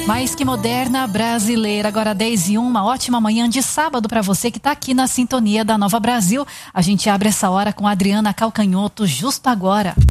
Mais que moderna, brasileira. Agora 10h01, uma ótima manhã de sábado para você que está aqui na sintonia da Nova Brasil. A gente abre essa hora com a Adriana Calcanhoto justo agora.